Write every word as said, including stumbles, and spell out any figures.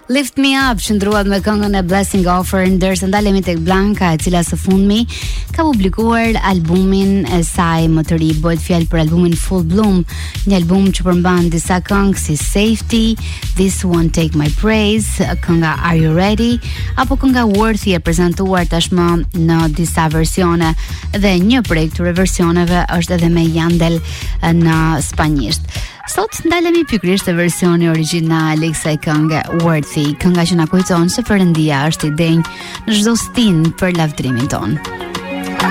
Lift Me Up qëndruat me këngën e Blessing Offer, ndërsa ndalemi tek Blanka, e cila së fundmi ka publikuar albumin e saj më të ri. Bëhet fjalë për albumin Full Bloom, një album që përmban disa këngë si Safety, This Won't Take My Praise, kënga Are You Ready, apo kënga Worthy, e prezantuar tashmë në disa versione, dhe një prej këtyre versioneve është edhe me Yandel në spanjisht. Sot ndalemi pikërisht te versioni origjinal i kësaj këngë Worthy, kënga që na kujton se Perëndia është i denj në çdo stin për lavdrimin ton.